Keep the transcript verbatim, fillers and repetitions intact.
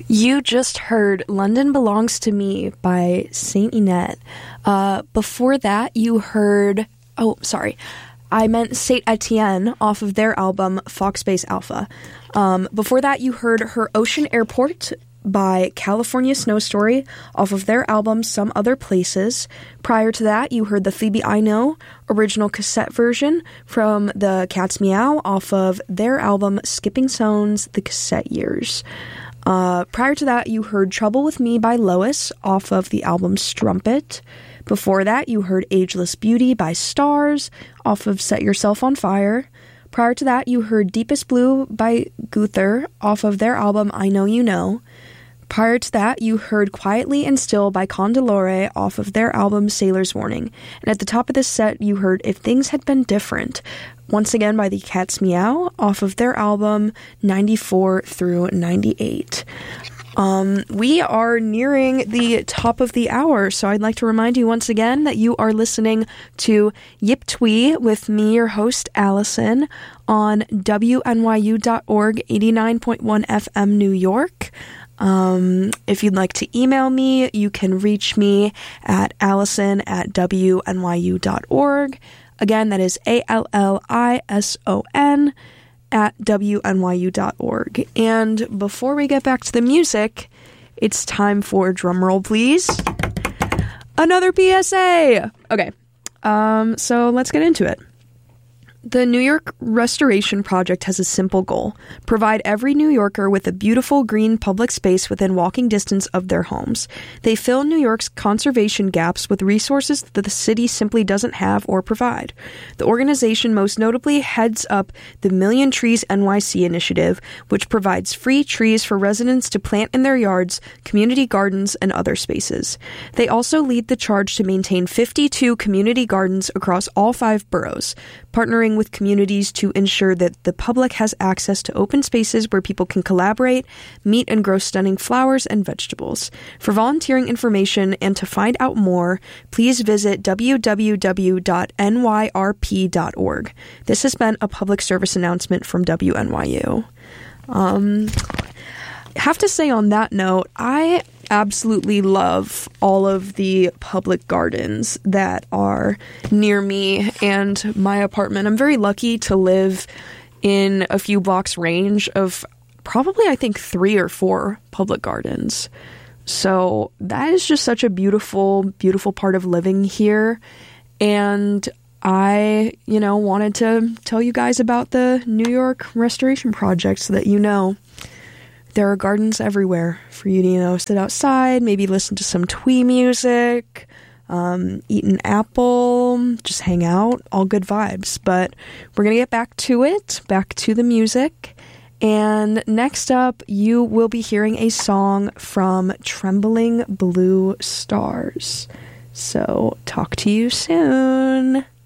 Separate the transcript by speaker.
Speaker 1: You just heard London Belongs to Me by Saint Enette. Uh, before that, you heard... Oh, sorry. I meant Saint Etienne off of their album Fox Base Alpha. Um, before that, you heard Her Ocean Airport by California Snow Story off of their album Some Other Places. Prior to that, you heard the Phoebe I Know original cassette version from the Cat's Meow off of their album Skipping Stones, The Cassette Years. Uh, prior to that, you heard Trouble With Me by Lois off of the album Strumpet. Before that, you heard Ageless Beauty by Stars off of Set Yourself on Fire. Prior to that, you heard Deepest Blue by Guther off of their album I Know You Know. Prior to that, you heard Quietly and Still by Condolore off of their album Sailor's Warning. And at the top of this set, you heard If Things Had Been Different, once again by the Cat's Meow off of their album ninety-four through ninety-eight. Um, we are nearing the top of the hour, so I'd like to remind you once again that you are listening to Yip Twee with me, your host, Allison, on W N Y U dot org, eighty-nine point one F M New York. Um, if you'd like to email me, you can reach me at allison at W N Y U dot org. Again, that is A L L I S O N at W N Y U dot org. And before we get back to the music, it's time for, drumroll please, another P S A! Okay, um, so let's get into it. The New York Restoration Project has a simple goal: provide every New Yorker with a beautiful green public space within walking distance of their homes. They fill New York's conservation gaps with resources that the city simply doesn't have or provide. The organization most notably heads up the Million Trees N Y C initiative, which provides free trees for residents to plant in their yards, community gardens, and other spaces. They also lead the charge to maintain fifty-two community gardens across all five boroughs, partnering with communities to ensure that the public has access to open spaces where people can collaborate, meet, and grow stunning flowers and vegetables. For volunteering information and to find out more, please visit w w w dot n y r p dot org. This has been a public service announcement from W N Y U. Um, I have to say on that note, I absolutely love all of the public gardens that are near me and my apartment. I'm very lucky to live in a few blocks range of probably, I think, three or four public gardens. So that is just such a beautiful, beautiful part of living here. And I, you know, wanted to tell you guys about the New York Restoration Project so that you know there are gardens everywhere for you to, you know, sit outside, maybe listen to some twee music, um, eat an apple, just hang out, all good vibes. But we're going to get back to it, back to the music. And next up, you will be hearing a song from Trembling Blue Stars. So talk to you soon.